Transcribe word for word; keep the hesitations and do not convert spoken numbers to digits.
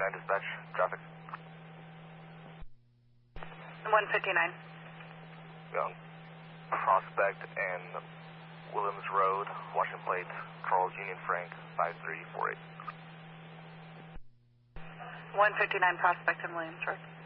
fifty-nine dispatch, traffic. one fifty-nine. Young. Prospect and Williams Road, Washington Plate, Charles Union Frank, five three four eight. one fifty-nine Prospect and Williams Road.